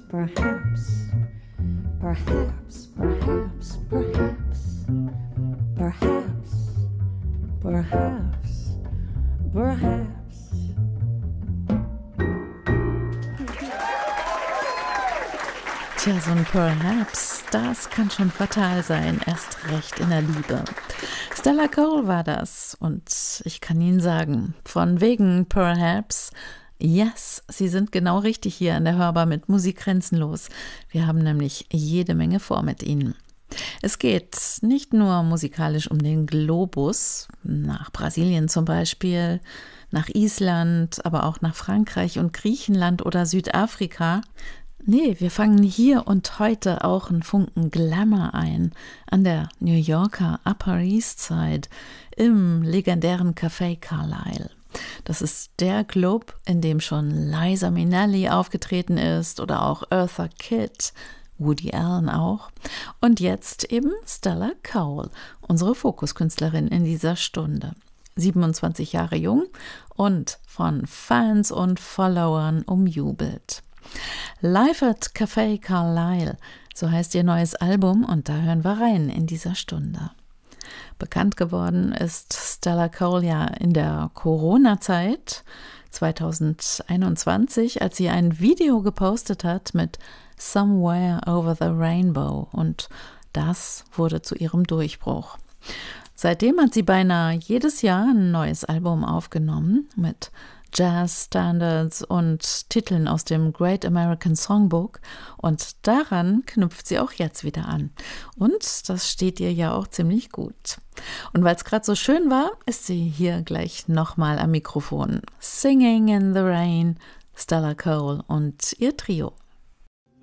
perhaps, perhaps, perhaps, perhaps, perhaps, perhaps, perhaps. Tja, so ein Perhaps, das kann schon fatal sein, erst recht in der Liebe. Stella Cole war das und ich kann Ihnen sagen, von wegen Perhaps, yes, Sie sind genau richtig hier an der Hörbar mit Musik grenzenlos. Wir haben nämlich jede Menge vor mit Ihnen. Es geht nicht nur musikalisch um den Globus, nach Brasilien zum Beispiel, nach Island, aber auch nach Frankreich und Griechenland oder Südafrika. Nee, wir fangen hier und heute auch einen Funken Glamour ein, an der New Yorker Upper East Side, im legendären Café Carlyle. Das ist der Club, in dem schon Liza Minnelli aufgetreten ist oder auch Eartha Kitt, Woody Allen auch. Und jetzt eben Stella Cole, unsere Fokuskünstlerin in dieser Stunde. 27 Jahre jung und von Fans und Followern umjubelt. Live at Café Carlyle, so heißt ihr neues Album und da hören wir rein in dieser Stunde. Bekannt geworden ist Stella Cole ja in der Corona-Zeit 2021, als sie ein Video gepostet hat mit Somewhere Over the Rainbow und das wurde zu ihrem Durchbruch. Seitdem hat sie beinahe jedes Jahr ein neues Album aufgenommen mit Jazz-Standards und Titeln aus dem Great American Songbook und daran knüpft sie auch jetzt wieder an. Und das steht ihr ja auch ziemlich gut. Und weil es gerade so schön war, ist sie hier gleich nochmal am Mikrofon. Singing in the Rain, Stella Cole und ihr Trio.